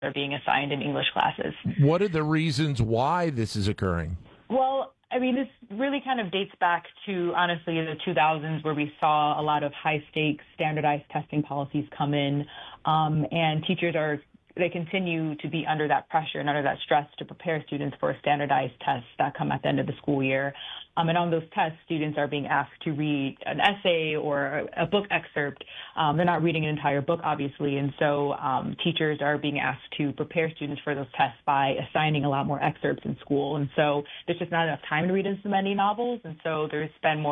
are being assigned in English classes. What are the reasons why this is occurring? Well, I mean, this really kind of dates back to, honestly, the 2000s, where we saw a lot of high-stakes standardized testing policies come in, and they continue to be under that pressure and under that stress to prepare students for standardized tests that come at the end of the school year. And on those tests, students are being asked to read an essay or a book excerpt. They're not reading an entire book, obviously, and so teachers are being asked to prepare students for those tests by assigning a lot more excerpts in school. And so there's just not enough time to read as many novels, and so there's been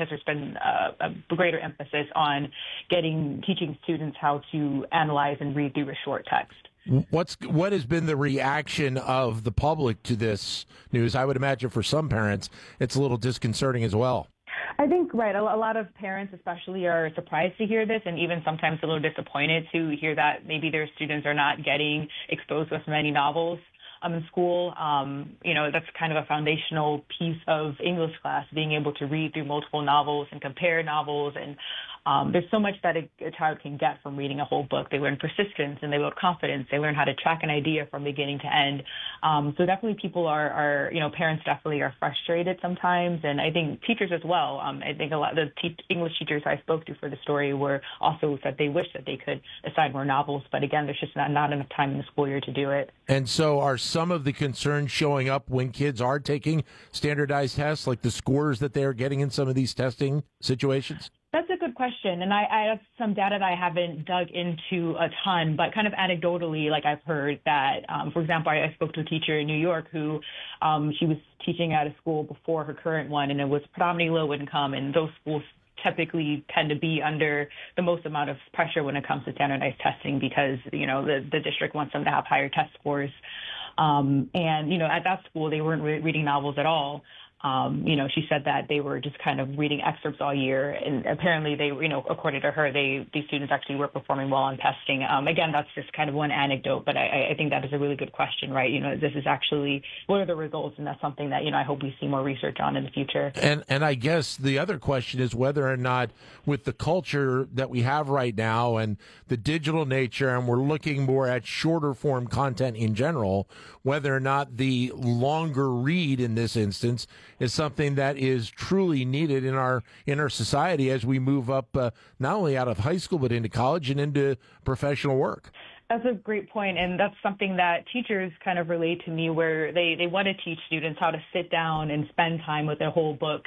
a greater emphasis on teaching students how to analyze and read through a short text. What has been the reaction of the public to this news? I would imagine for some parents, it's a little disconcerting as well. I think, right, a lot of parents especially are surprised to hear this, and even sometimes a little disappointed to hear that maybe their students are not getting exposed with many novels in school. That's kind of a foundational piece of English class, being able to read through multiple novels and compare novels. And there's so much that a child can get from reading a whole book. They learn persistence and they build confidence. They learn how to track an idea from beginning to end. So definitely people parents definitely are frustrated sometimes. And I think teachers as well. I think a lot of the English teachers I spoke to for the story were also said they wish that they could assign more novels. But again, there's just not enough time in the school year to do it. And so are some of the concerns showing up when kids are taking standardized tests, like the scores that they're getting in some of these testing situations? That's a good question. And I have some data that I haven't dug into a ton, but kind of anecdotally, like I've heard that, for example, I spoke to a teacher in New York who she was teaching at a school before her current one, and it was predominantly low income, and those schools typically tend to be under the most amount of pressure when it comes to standardized testing because, the district wants them to have higher test scores. At that school, they weren't reading novels at all. She said that they were just kind of reading excerpts all year, and apparently they, according to her, these students actually were performing well on testing. Again, that's just kind of one anecdote, but I think that is a really good question, right? This is actually, what are the results? And that's something that, I hope we see more research on in the future. And I guess the other question is whether or not, with the culture that we have right now and the digital nature, and we're looking more at shorter form content in general, whether or not the longer read in this instance is something that is truly needed in our society as we move up not only out of high school but into college and into professional work. That's a great point, and that's something that teachers kind of relate to me, where they want to teach students how to sit down and spend time with a whole book.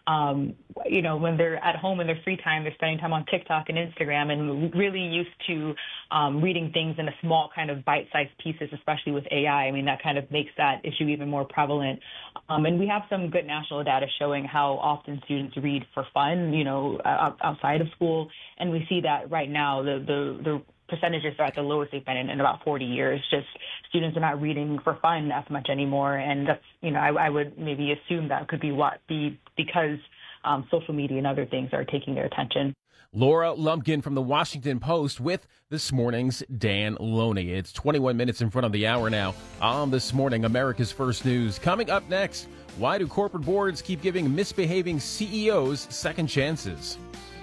When they're at home in their free time, they're spending time on TikTok and Instagram, and really used to reading things in a small kind of bite-sized pieces, especially with AI. I mean, that kind of makes that issue even more prevalent. And we have some good national data showing how often students read for fun, outside of school, and we see that right now the percentages are at the lowest they've been in about 40 years. Just students are not reading for fun as much anymore, and that's I would maybe assume that could be because social media and other things are taking their attention. Laura Lumpkin from the Washington Post with this morning's Dan Loney. It's 21 minutes in front of the hour now on This Morning, America's First News. Coming up next, why do corporate boards keep giving misbehaving CEOs second chances?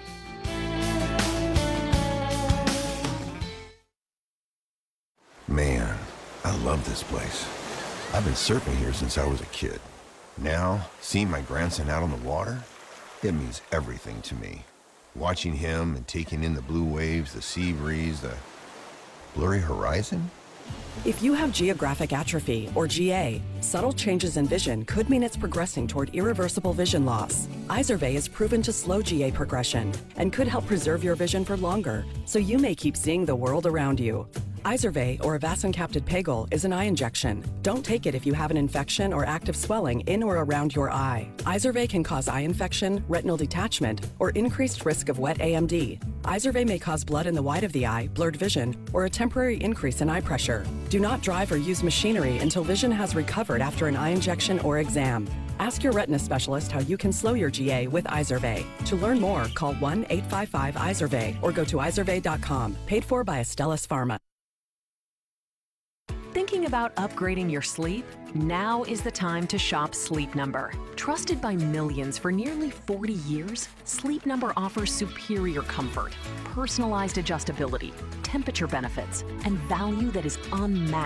Man, I love this place. I've been surfing here since I was a kid. Now, seeing my grandson out on the water, it means everything to me. Watching him and taking in the blue waves, the sea breeze, the blurry horizon. If you have geographic atrophy, or GA, subtle changes in vision could mean it's progressing toward irreversible vision loss. Izervay is proven to slow GA progression and could help preserve your vision for longer, so you may keep seeing the world around you. Izervay, or avacincaptad pegol, is an eye injection. Don't take it if you have an infection or active swelling in or around your eye. Izervay can cause eye infection, retinal detachment, or increased risk of wet AMD. Izervay may cause blood in the white of the eye, blurred vision, or a temporary increase in eye pressure. Do not drive or use machinery until vision has recovered after an eye injection or exam. Ask your retina specialist how you can slow your GA with Izervay. To learn more, call 1-855-IZERVAY or go to izervay.com. Paid for by Astellas Pharma. Thinking about upgrading your sleep? Now is the time to shop Sleep Number. Trusted by millions for nearly 40 years, Sleep Number offers superior comfort, personalized adjustability, temperature benefits, and value that is unmatched